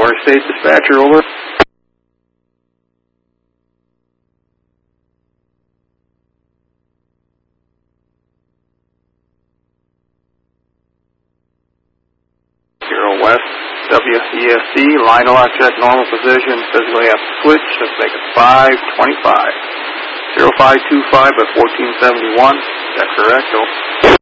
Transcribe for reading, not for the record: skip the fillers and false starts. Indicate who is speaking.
Speaker 1: Empire State Dispatcher, over. West, WESD, line to lock check, normal position, physically have to switch, let's make it 525. 0525 by 1471, is that correct?